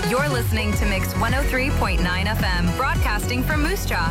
You're listening to Mix 103.9 FM, broadcasting from Moose Jaw.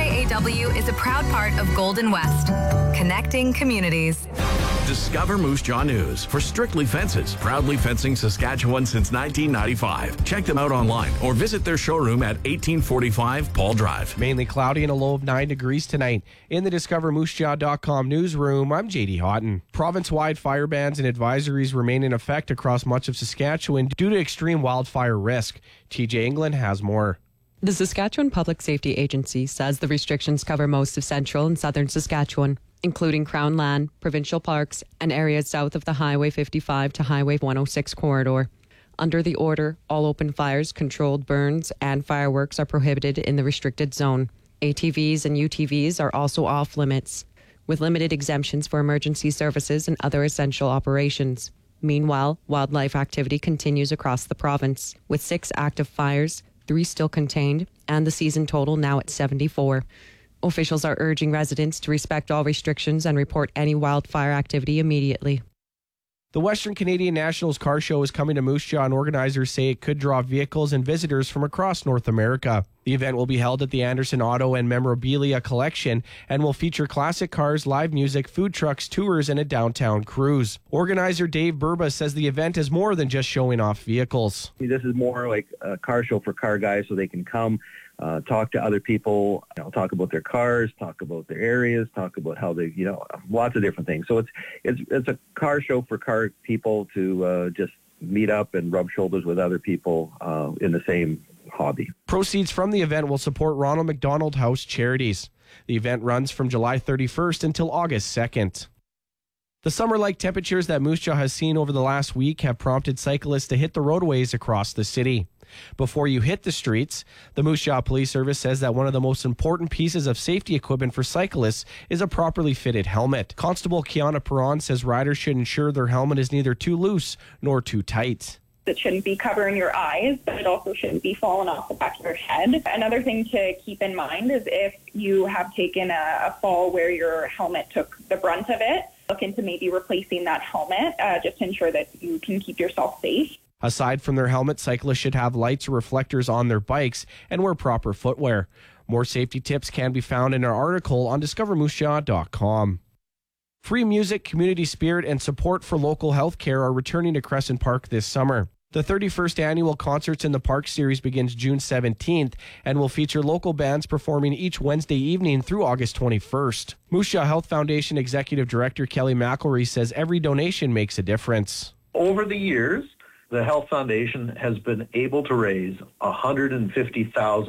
CJAW is a proud part of Golden West, connecting communities. Discover Moose Jaw News for Strictly Fences, proudly fencing Saskatchewan since 1995. Check them out online or visit their showroom at 1845 Paul Drive. Mainly cloudy and a low of 9 degrees tonight. In the DiscoverMooseJaw.com newsroom, I'm JD Houghton. Province-wide fire bans and advisories remain in effect across much of Saskatchewan due to extreme wildfire risk. TJ England has more. The Saskatchewan Public Safety Agency says the restrictions cover most of central and southern Saskatchewan, including Crown Land, provincial parks, and areas south of the Highway 55 to Highway 106 corridor. Under the order, all open fires, controlled burns, and fireworks are prohibited in the restricted zone. ATVs and UTVs are also off limits, with limited exemptions for emergency services and other essential operations. Meanwhile, wildlife activity continues across the province, with 6 active fires, 3 still contained, and the season total now at 74. Officials are urging residents to respect all restrictions and report any wildfire activity immediately. The Western Canadian Nationals Car Show is coming to Moose Jaw, and organizers say it could draw vehicles and visitors from across North America. The event will be held at the Anderson Auto and Memorabilia Collection and will feature classic cars, live music, food trucks, tours, and a downtown cruise. Organizer Dave Burba says the event is more than just showing off vehicles. This is more like a car show for car guys, so they can come talk to other people, talk about their cars, talk about their areas, talk about how they, lots of different things. So it's a car show for car people to just meet up and rub shoulders with other people in the same hobby. Proceeds from the event will support Ronald McDonald House charities. The event runs from July 31st until August 2nd. The summer-like temperatures that Moose Jaw has seen over the last week have prompted cyclists to hit the roadways across the city. Before you hit the streets, the Moose Jaw Police Service says that one of the most important pieces of safety equipment for cyclists is a properly fitted helmet. Constable Kiana Perron says riders should ensure their helmet is neither too loose nor too tight. It shouldn't be covering your eyes, but it also shouldn't be falling off the back of your head. Another thing to keep in mind is if you have taken a fall where your helmet took the brunt of it, look into maybe replacing that helmet just to ensure that you can keep yourself safe. Aside from their helmet, cyclists should have lights or reflectors on their bikes and wear proper footwear. More safety tips can be found in our article on DiscoverMooseJaw.com. Free music, community spirit, and support for local health care are returning to Crescent Park this summer. The 31st annual Concerts in the Park series begins June 17th and will feature local bands performing each Wednesday evening through August 21st. Moose Jaw Health Foundation Executive Director Kelly McElry says every donation makes a difference. Over the years, the Health Foundation has been able to raise $150,000